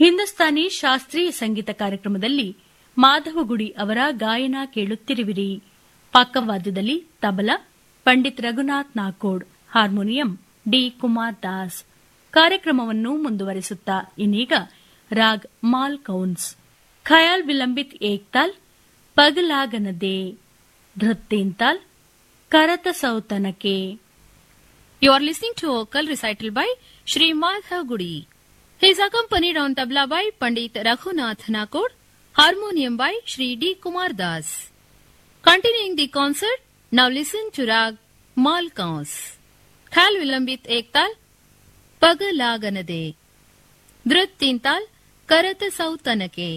ಹಿಂದೂಸ್ತಾನಿ ಶಾಸ್ತ್ರೀಯ ಸಂಗೀತ ಕಾರ್ಯಕ್ರಮದಲ್ಲಿ ಮಾಧವಗುಡಿ ಅವರ ಗಾಯನ ಕೇಳುತ್ತಿರುವಿರಿ. ಪಾಕವಾದ್ಯದಲ್ಲಿ ತಬಲಾ ಪಂಡಿತ್ ರಘುನಾಥ್ ನಾಕೋಡ್, ಹಾರ್ಮೋನಿಯಂ ಡಿ ಕುಮಾರ್ ದಾಸ್. ಕಾರ್ಯಕ್ರಮವನ್ನು ಮುಂದುವರಿಸುತ್ತಾ ಇನ್ನೀಗ raag mall ಕೌನ್ಸ್, khayal vilambit Ektaal, ಪಗಲಾಗನದೆ, ಧೃತ್ತೇಂತಾಲ್, ಕರತ ಸೌತನಕೆ. You are listening to vocal recital by Shri Madhav Gudi. He is accompanied on tabla by Pandit Raghunath Nakod, harmonium by Shri D. Kumar Das. Continuing the concert, now listen to Rag Mal Kaus, Khayal Vilambit Ektal, Pagalaganade, Dhrit Tintal, Karata Sautanake.